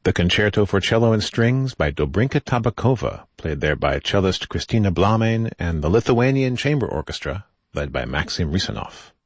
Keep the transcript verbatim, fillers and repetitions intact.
The Concerto for Cello and Strings by Dobrinka Tabakova, played there by cellist Kristina Blamain and the Lithuanian Chamber Orchestra, led by Maxim Risanov.